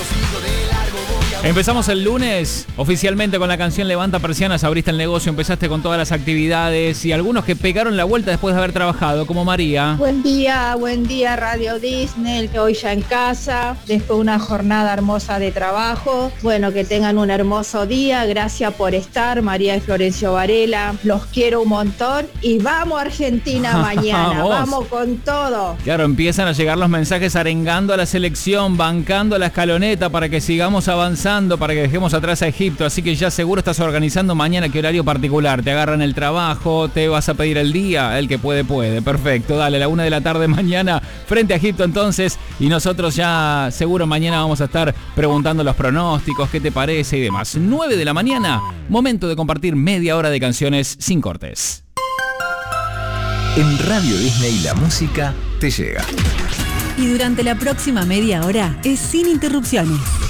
Empezamos el lunes oficialmente con la canción Levanta Persianas, abriste el negocio, empezaste con todas las actividades y algunos que pegaron la vuelta después de haber trabajado, como María. Buen día Radio Disney, que hoy ya en casa, después de una jornada hermosa de trabajo. Bueno, que tengan un hermoso día, gracias por estar, María y Florencio Varela, los quiero un montón y vamos Argentina mañana, vamos con todo. Claro, empiezan a llegar los mensajes arengando a la selección, bancando la escaloneta para que sigamos avanzando, para que dejemos atrás a Egipto, así que ya seguro estás organizando mañana qué horario particular, te agarran el trabajo, te vas a pedir el día, el que puede, perfecto, dale, a la 1 de la tarde mañana frente a Egipto entonces, y nosotros ya seguro mañana vamos a estar preguntando los pronósticos, qué te parece y demás. 9 de la mañana, momento de compartir media hora de canciones sin cortes. En Radio Disney la música te llega. Y durante la próxima media hora es sin interrupciones.